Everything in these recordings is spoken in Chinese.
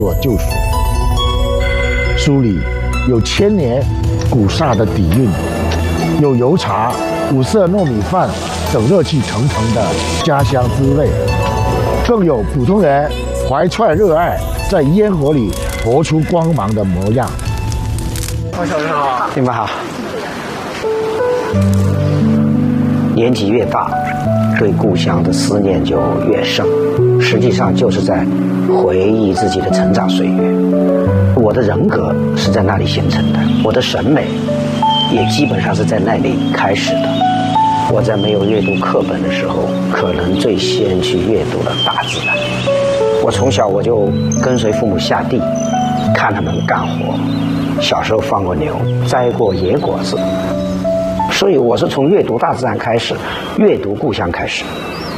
做救赎。书里有千年古刹的底蕴，有油茶、五色糯米饭等热气腾腾的家乡滋味，更有普通人怀揣热爱，在烟火里活出光芒的模样。 王小师好， 你们好。年纪越大，对故乡的思念就越深，实际上就是在回忆自己的成长岁月。我的人格是在那里形成的，我的审美也基本上是在那里开始的。我在没有阅读课本的时候，可能最先去阅读了大自然。我从小我就跟随父母下地，看他们干活，小时候放过牛，摘过野果子，所以我是从阅读大自然开始，阅读故乡开始。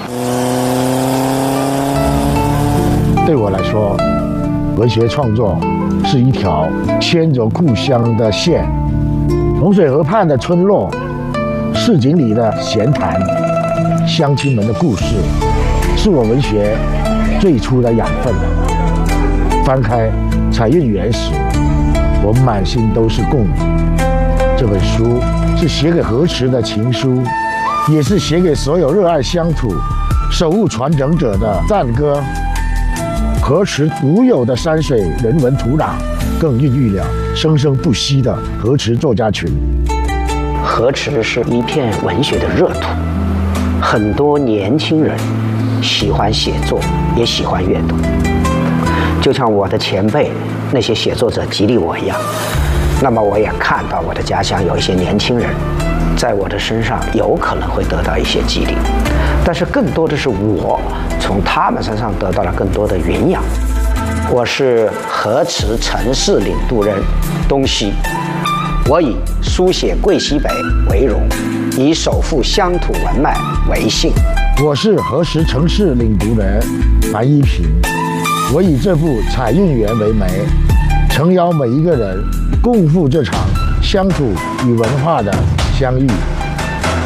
对我来说，文学创作是一条牵着故乡的线，洪水河畔的村落，市井里的闲谈，乡亲们的故事，是我文学最初的养分。翻开《彩韵原始》，我满心都是共鸣。这本书是写给河池的情书，也是写给所有热爱乡土、守护传承者的赞歌。河池独有的山水人文土壤，更孕育了生生不息的河池作家群。 河池是一片文学的热土，很多年轻人喜欢写作，也喜欢阅读。就像我的前辈那些写作者激励我一样，那么我也看到我的家乡有一些年轻人在我的身上有可能会得到一些激励，但是更多的是我从他们身上得到了更多的营养。我是河池城市领读人东西，我以书写桂西北为荣，以守护乡土文脉为幸。 我是河池城市领读人樊一平，我以这部《彩韵园》为媒，诚邀每一个人共赴这场乡土与文化的相遇。